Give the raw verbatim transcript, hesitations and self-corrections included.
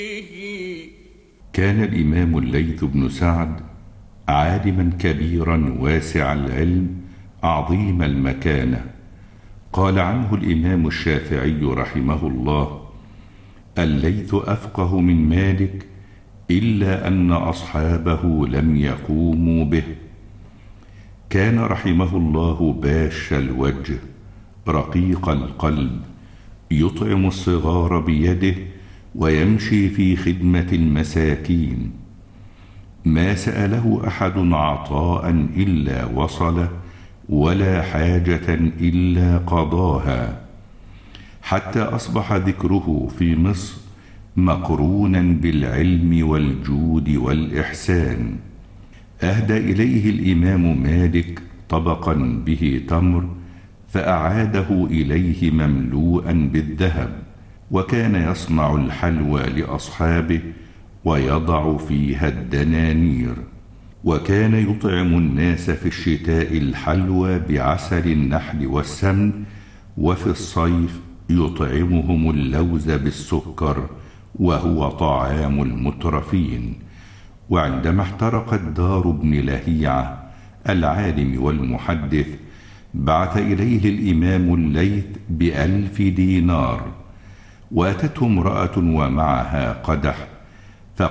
كان الإمام الليث بن سعد عالما كبيرا واسع العلم عظيم المكانة. قال عنه الإمام الشافعي رحمه الله: الليث أفقه من مالك إلا أن أصحابه لم يقوموا به. كان رحمه الله باش الوجه رقيق القلب، يطعم الصغار بيده ويمشي في خدمة المساكين. ما سأله أحد عطاء إلا وصله، ولا حاجة إلا قضاها، حتى أصبح ذكره في مصر مقرونا بالعلم والجود والإحسان. أهدى إليه الإمام مالك طبقا به تمر، فأعاده إليه مملوءا بالذهب، وكان يصنع الحلوى لأصحابه ويضع فيها الدنانير. وكان يطعم الناس في الشتاء الحلوى بعسل النحل والسمن، وفي الصيف يطعمهم اللوز بالسكر، وهو طعام المترفين. وعندما احترقت دار ابن لهيعة العالم والمحدث، بعث إليه الإمام الليث بألف دينار، وأتته امرأة ومعها قدح